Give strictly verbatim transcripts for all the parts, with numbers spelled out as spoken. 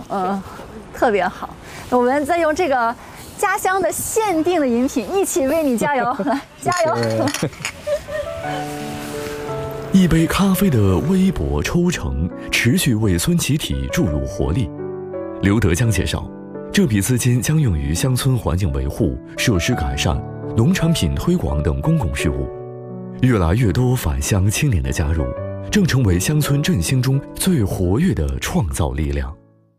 嗯，特别好。我们再用这个家乡的限定的饮品一起为你加油，来加油！ 一杯咖啡的微薄抽成，持续为村集体注入活力。刘德江介绍，这笔资金将用于乡村环境维护、设施改善、农产品推广等公共事务。越来越多返乡青年的加入，正成为乡村振兴中最活跃的创造力量。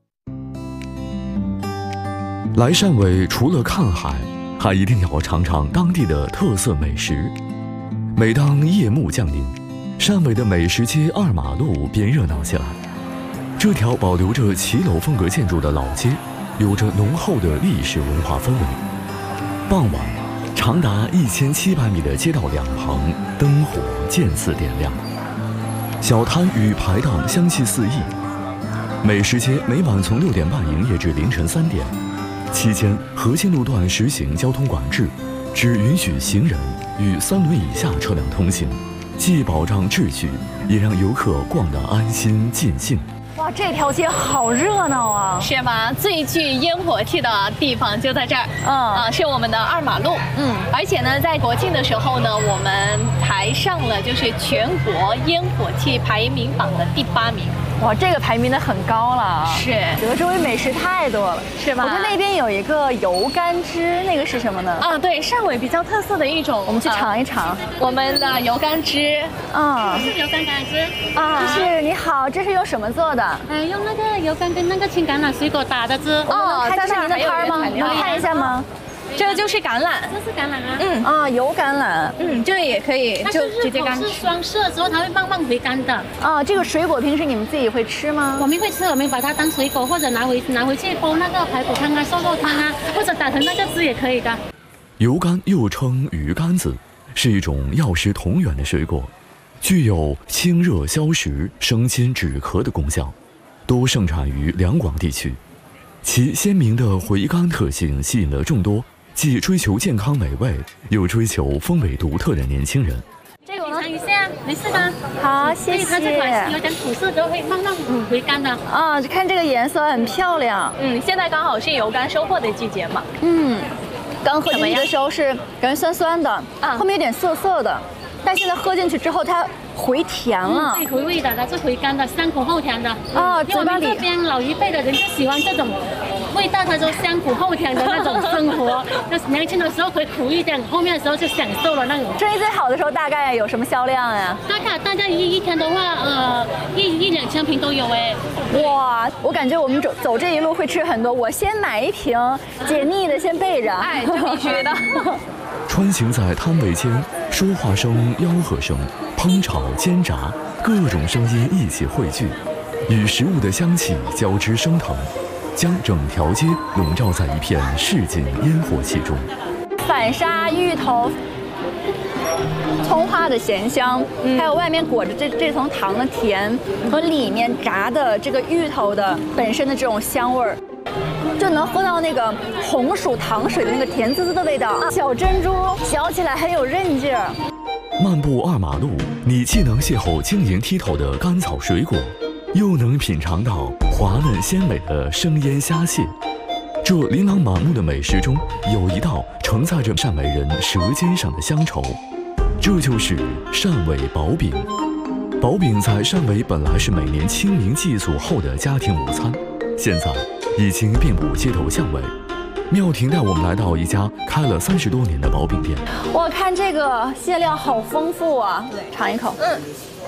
来汕尾除了看海，还一定要尝尝当地的特色美食。每当夜幕降临，汕尾的美食街二马路便热闹起来。这条保留着骑楼风格建筑的老街，有着浓厚的历史文化氛围。傍晚，长达一千七百米的街道两旁灯火渐次点亮，小摊与排档香气四溢。美食街每晚从六点半营业至凌晨三点。期间，核心路段实行交通管制，只允许行人与三轮以下车辆通行，既保障秩序，也让游客逛得安心尽兴。 哇，这条街好热闹啊！ 是吧？最具烟火气的地方就在这儿，嗯啊，是我们的二马路，嗯，而且呢，在国庆的时候呢，我们还上了就是全国烟火气排名榜的第八名。 哇，这个排名的很高了啊！ 是， 德州美食太多了， 是吧？ 我看那边有一个油甘汁，那个是什么呢？ 啊，对，汕尾比较特色的一种， 我们去尝一尝、啊、 我们的油甘汁。 啊， 是油甘甘汁啊，是你好，这是用什么做的？ 呃，用那个油甘跟那个青橄榄水果打的汁。 哦，看这是您的摊吗？能看一下吗？ 这个就是橄榄， 这是橄榄啊。 嗯啊，油橄榄， 嗯，这个也可以，就直接干。 是双色的时候，它会慢慢回甘的。 啊，这个水果平时你们自己会吃吗？ 我们会吃，我们把它当水果，或者拿回拿回去煲那个排骨汤啊、瘦肉汤啊，或者打成那个汁也可以的。 油柑又称鱼柑子，是一种药食同源的水果，具有清热消食、生津止咳的功效，多盛产于两广地区。其鲜明的回甘特性吸引了众多既追求健康美味，又追求风味独特的年轻人。 这个我尝一下，没事的。 好，谢谢。 它这款有点苦涩，都会慢慢回甘的。 啊，看这个颜色很漂亮。 嗯，现在刚好是油柑收获的季节嘛。 嗯，刚喝进去的时候是感觉酸酸的，啊，后面有点涩涩的，但现在喝进去之后它回甜了， 对，回味的，它是回甘的，香苦后甜的。 啊， 因为我们这边老一辈的人就喜欢这种味道，他说香苦后甜的那种生活。那年轻的时候可以苦一点，后面的时候就享受了那种。 生意最好的时候大概有什么销量呀？ 大概大概一一天的话，呃，一一两千瓶都有哎。 哇，我感觉我们走走这一路会吃很多。我先买一瓶解腻的，先备着。 哎，这必须的。 穿行在摊位间，说话声、吆喝声、烹炒煎炸，各种声音一起汇聚，与食物的香气交织升腾，将整条街笼罩在一片市井烟火气中。 反沙芋头、葱花的咸香，嗯、还有外面裹着这这层糖的甜，和里面炸的这个芋头的本身的这种香味儿。就能喝到那个红薯糖水的那个甜滋滋的味道，小珍珠嚼起来很有韧劲儿。 漫步二马路，你既能邂逅晶莹剔透的甘草水果，又能品尝到滑嫩鲜美的生腌虾蟹。这琳琅满目的美食中，有一道承载着汕尾人舌尖上的乡愁，这就是汕尾薄饼。薄饼在汕尾本来是每年清明祭祖后的家庭午餐，现在已经遍布街头巷尾。妙婷带我们来到一家开了三十多年的薄饼店。 我看这个馅料好丰富啊，尝一口。嗯，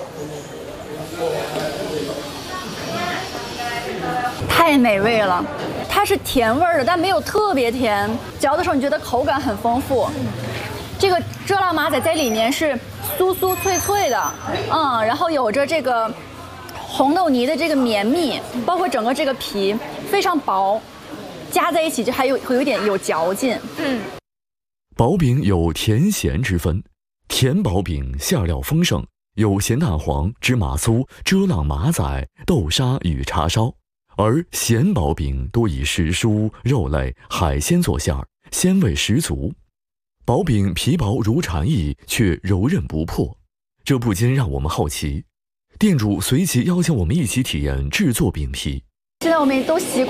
太美味了。它是甜味儿的，但没有特别甜，嚼的时候你觉得口感很丰富。这个遮浪马仔在里面是酥酥脆脆的，嗯，然后有着这个红豆泥的这个绵密，包括整个这个皮非常薄，夹在一起就还有会有点有嚼劲。嗯， 薄饼有甜咸之分，甜薄饼馅料丰盛，有咸蛋黄、芝麻酥、遮浪马仔、豆沙与叉烧，而咸薄饼多以时蔬、肉类、海鲜做馅儿，鲜味十足。薄饼皮薄如蝉翼，却柔韧不破，这不禁让我们好奇。店主随即邀请我们一起体验制作饼皮。 现在我们都习惯